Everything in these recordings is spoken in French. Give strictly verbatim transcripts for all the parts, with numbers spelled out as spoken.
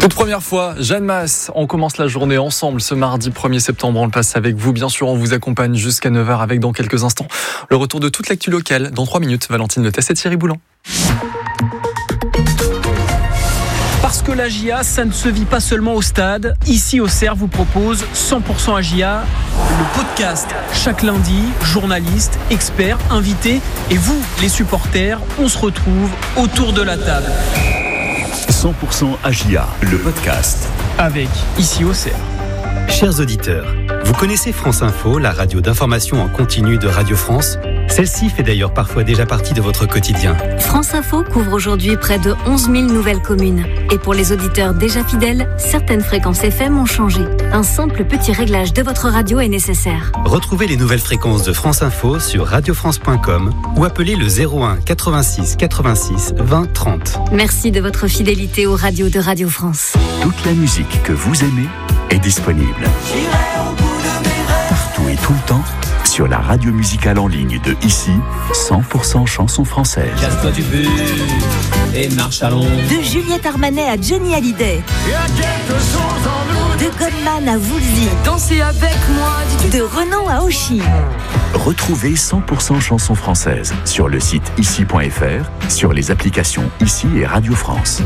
Toute première fois, Jeanne Masse, on commence la journée ensemble ce mardi premier septembre. On le passe avec vous, bien sûr, on vous accompagne jusqu'à neuf heures avec dans quelques instants le retour de toute l'actu locale. Dans trois minutes, Valentine Letesse et Thierry Boulan. Parce que la J A, ça ne se vit pas seulement au stade. Ici, Auxerre vous propose cent pour cent A J A, le podcast. Chaque lundi, journalistes, experts, invités et vous, les supporters, on se retrouve autour de la table. cent pour cent A J A, le podcast. Avec Ici Auxerre. Chers auditeurs, vous connaissez France Info, la radio d'information en continu de Radio France ? Celle-ci fait d'ailleurs parfois déjà partie de votre quotidien. France Info couvre aujourd'hui près de onze mille nouvelles communes. Et pour les auditeurs déjà fidèles, certaines fréquences F M ont changé. Un simple petit réglage de votre radio est nécessaire. Retrouvez les nouvelles fréquences de France Info sur radio france point com ou appelez le zéro un quatre-vingt-six quatre-vingt-six vingt trente. Merci de votre fidélité aux radios de Radio France. Toute la musique que vous aimez est disponible. Partout et tout le temps, sur la radio musicale en ligne de Ici, cent pour cent chansons françaises. Casse-toi du but et marche à l'ombre. De Juliette Armanet à Johnny Hallyday. De Goldman à Woolsey. Dansez avec moi. De Renan à Oshi. Retrouvez cent pour cent chansons françaises sur le site ici point f r, sur les applications Ici et Radio France.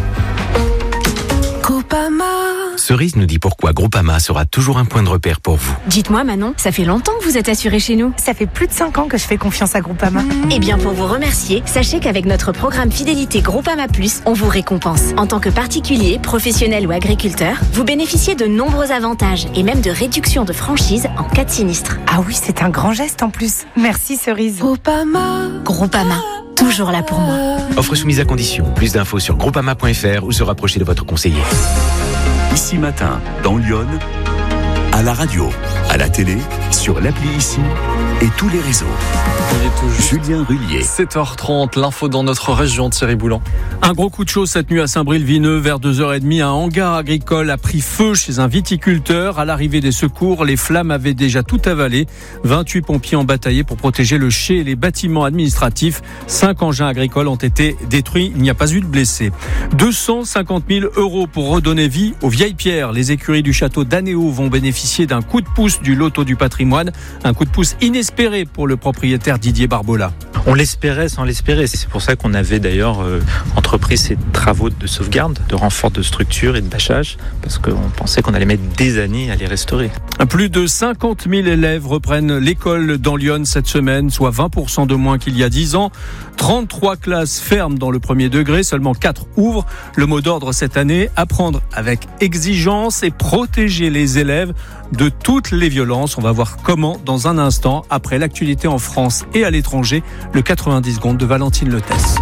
Groupama. Cerise nous dit pourquoi Groupama sera toujours un point de repère pour vous. Dites-moi Manon, ça fait longtemps que vous êtes assurée chez nous. Ça fait plus de cinq ans que je fais confiance à Groupama. Mmh. Eh bien pour vous remercier, sachez qu'avec notre programme Fidélité Groupama Plus, on vous récompense. En tant que particulier, professionnel ou agriculteur, vous bénéficiez de nombreux avantages et même de réductions de franchise en cas de sinistre. Ah oui, c'est un grand geste en plus. Merci Cerise. Groupama. Groupama, toujours là pour moi. Offre soumise à condition. Plus d'infos sur groupama point f r ou se rapprocher de votre conseiller. Ici Matin, dans Lyon, à la radio, à la télé, sur l'appli Ici et tous les réseaux. Il est tout juste Julien Rullier. sept heures trente, l'info dans notre région, Thierry Boulan. Un gros coup de chaud cette nuit à Saint-Bril-Vineux. Vers deux heures trente, un hangar agricole a pris feu chez un viticulteur. À l'arrivée des secours, les flammes avaient déjà tout avalé. vingt-huit pompiers ont bataillé pour protéger le chai et les bâtiments administratifs. Cinq engins agricoles ont été détruits. Il n'y a pas eu de blessés. deux cent cinquante mille euros pour redonner vie aux vieilles pierres. Les écuries du château d'Anéau vont bénéficier d'un coup de pouce du loto du patrimoine. Un coup de pouce inespéré pour le propriétaire Didier Barbola. On l'espérait sans l'espérer. C'est pour ça qu'on avait d'ailleurs euh, entrepris ces travaux de sauvegarde, de renfort de structure et de bâchage, parce qu'on pensait qu'on allait mettre des années à les restaurer. Plus de cinquante mille élèves reprennent l'école dans Lyon cette semaine, soit vingt pour cent de moins qu'il y a dix ans. trente-trois classes ferment dans le premier degré, seulement quatre ouvrent. Le mot d'ordre cette année, apprendre avec exigence et protéger les élèves de toutes les violences. On va voir comment dans un instant, après l'actualité en France et à l'étranger, le quatre-vingt-dix secondes de Valentine Letesse.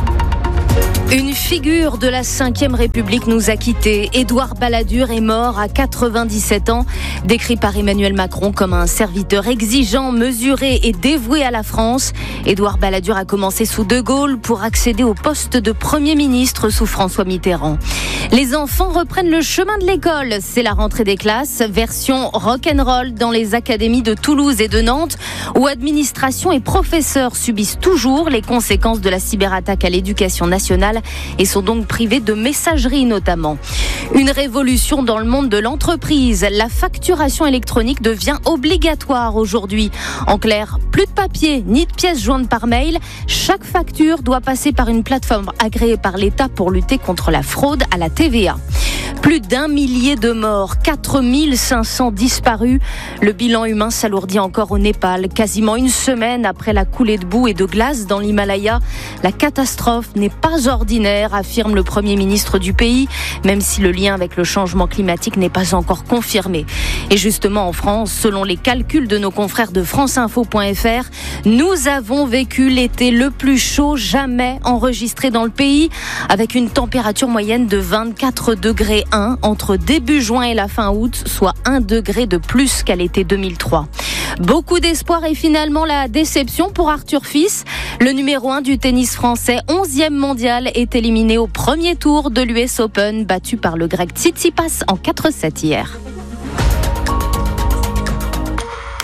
Une figure de la cinquième République nous a quittés. Édouard Balladur est mort à quatre-vingt-dix-sept ans, décrit par Emmanuel Macron comme un serviteur exigeant, mesuré et dévoué à la France. Édouard Balladur a commencé sous De Gaulle pour accéder au poste de Premier ministre sous François Mitterrand. Les enfants reprennent le chemin de l'école. C'est la rentrée des classes, version rock'n'roll dans les académies de Toulouse et de Nantes, où administration et professeurs subissent toujours les conséquences de la cyberattaque à l'éducation nationale et sont donc privés de messagerie notamment. Une révolution dans le monde de l'entreprise. La facturation électronique devient obligatoire aujourd'hui. En clair, plus de papier ni de pièces jointes par mail. Chaque facture doit passer par une plateforme agréée par l'État pour lutter contre la fraude à la T V A. Plus d'un millier de morts, quatre mille cinq cents disparus. Le bilan humain s'alourdit encore au Népal. Quasiment une semaine après la coulée de boue et de glace dans l'Himalaya. La catastrophe n'est pas ordinaire, affirme le Premier ministre du pays, même si le lien avec le changement climatique n'est pas encore confirmé. Et justement en France, selon les calculs de nos confrères de france info point f r, nous avons vécu l'été le plus chaud jamais enregistré dans le pays, avec une température moyenne de vingt-quatre degrés un entre début juin et la fin août, soit un degré de plus qu'à l'été deux mille trois. Beaucoup d'espoir et finalement la déception pour Arthur Fils. Le numéro un du tennis français, onzième mondial, est éliminé au premier tour de l'U S Open, battu par le grec Tsitsipas en quatre sept hier.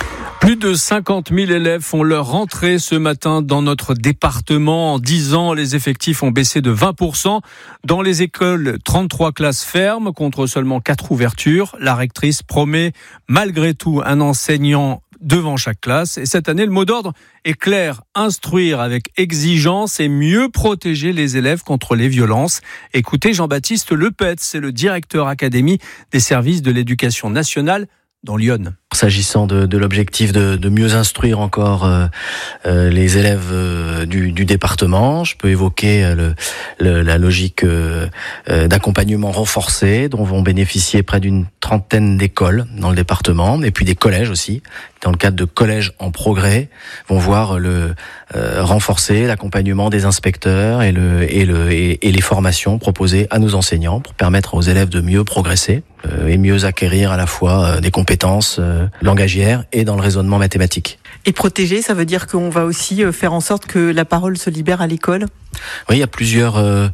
Plus de cinquante mille élèves font leur rentrée ce matin dans notre département. En dix ans, les effectifs ont baissé de vingt pour cent. Dans les écoles, trente-trois classes fermes contre seulement quatre ouvertures. La rectrice promet malgré tout un enseignant devant chaque classe. Et cette année, le mot d'ordre est clair. Instruire avec exigence et mieux protéger les élèves contre les violences. Écoutez Jean-Baptiste Lepetz, c'est le directeur académie des services de l'éducation nationale dans l'Yonne. S'agissant de, de l'objectif de, de mieux instruire encore euh, euh, les élèves euh, du, du département, je peux évoquer euh, le, le, la logique euh, euh, d'accompagnement renforcé dont vont bénéficier près d'une trentaine d'écoles dans le département, et puis des collèges aussi, dans le cadre de collèges en progrès, vont voir le euh, renforcer l'accompagnement des inspecteurs et, le, et, le, et, et les formations proposées à nos enseignants pour permettre aux élèves de mieux progresser euh, et mieux acquérir à la fois euh, des compétences euh, langagière et dans le raisonnement mathématique. Et protéger, ça veut dire qu'on va aussi faire en sorte que la parole se libère à l'école ? Oui, il y a plusieurs euh,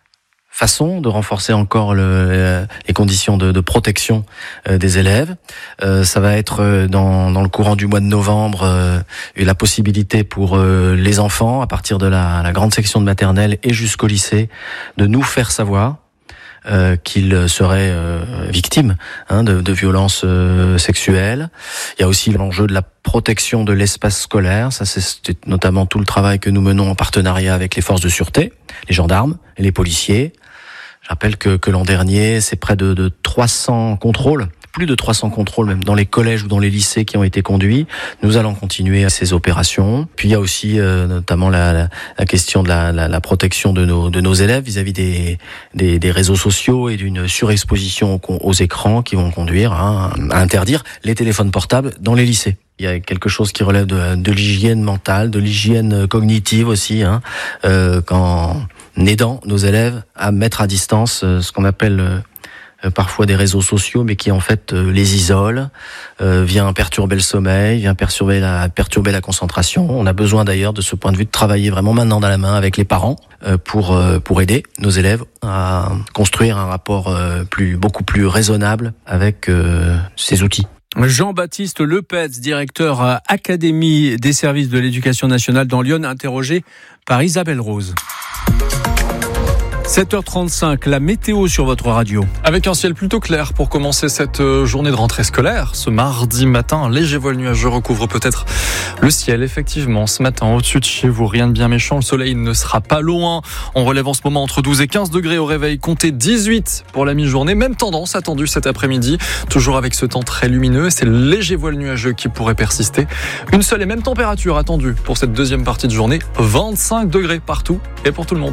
façons de renforcer encore le, les conditions de, de protection euh, des élèves. Euh, ça va être dans, dans le courant du mois de novembre euh, la possibilité pour euh, les enfants, à partir de la, la grande section de maternelle et jusqu'au lycée, de nous faire savoir Euh, qu'ils seraient euh, victimes hein, de, de violences euh, sexuelles. Il y a aussi l'enjeu de la protection de l'espace scolaire. Ça, c'est notamment tout le travail que nous menons en partenariat avec les forces de sûreté, les gendarmes et les policiers. Je rappelle que, que l'an dernier, c'est près de, de trois cents contrôles, plus de trois cents contrôles même dans les collèges ou dans les lycées qui ont été conduits. Nous allons continuer à ces opérations. Puis il y a aussi euh, notamment la, la, la question de la, la, la protection de nos, de nos élèves vis-à-vis des, des, des réseaux sociaux et d'une surexposition aux, aux écrans qui vont conduire hein, à interdire les téléphones portables dans les lycées. Il y a quelque chose qui relève de, de l'hygiène mentale, de l'hygiène cognitive aussi, hein, euh, qu'en aidant nos élèves à mettre à distance euh, ce qu'on appelle euh, Euh, parfois des réseaux sociaux, mais qui en fait euh, les isole, euh, vient perturber le sommeil, vient perturber la, perturber la concentration. On a besoin d'ailleurs de ce point de vue de travailler vraiment maintenant dans la main avec les parents euh, pour euh, pour aider nos élèves à construire un rapport euh, plus beaucoup plus raisonnable avec euh, ces outils. Jean-Baptiste Lepetz, directeur à Académie des services de l'éducation nationale dans l'Yonne, interrogé par Isabelle Rose. sept heures trente-cinq, la météo sur votre radio. Avec un ciel plutôt clair pour commencer cette journée de rentrée scolaire. Ce mardi matin, un léger voile nuageux recouvre peut-être le ciel. Effectivement, ce matin, au-dessus de chez vous, rien de bien méchant. Le soleil ne sera pas loin. On relève en ce moment entre douze et quinze degrés au réveil. Comptez dix-huit pour la mi-journée. Même tendance attendue cet après-midi. Toujours avec ce temps très lumineux. C'est le léger voile nuageux qui pourrait persister. Une seule et même température attendue pour cette deuxième partie de journée. vingt-cinq degrés partout et pour tout le monde.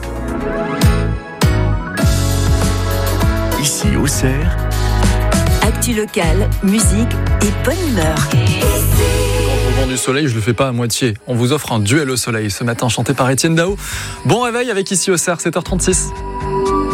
Ici, Auxerre. Actu locale, musique et bonne humeur. Quand je vends du soleil, je le fais pas à moitié. On vous offre un duel au soleil ce matin chanté par Étienne Dao. Bon réveil avec Ici Auxerre, sept heures trente-six.